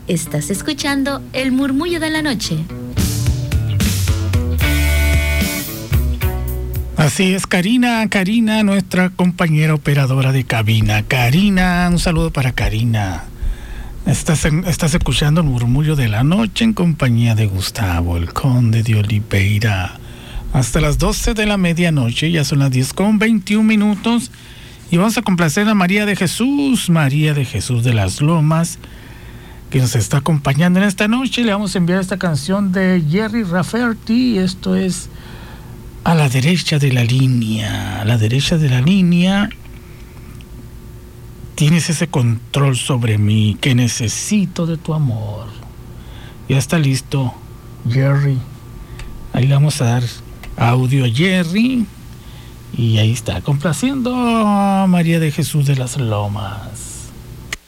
Estás escuchando El Murmullo de la Noche. Así es, Karina, nuestra compañera operadora de cabina. Karina, un saludo para Karina. Estás escuchando El Murmullo de la Noche en compañía de Gustavo, el Conde de Oliveira. Hasta las 12 de la medianoche, ya son las 10:21. Y vamos a complacer a María de Jesús de las Lomas, que nos está acompañando en esta noche. Le vamos a enviar esta canción de Jerry Rafferty. Esto es A la derecha de la línea. A la derecha de la línea. Tienes ese control sobre mí que necesito de tu amor. Ya está listo, Jerry. Ahí le vamos a dar audio a Jerry. Y ahí está, complaciendo a María de Jesús de las Lomas.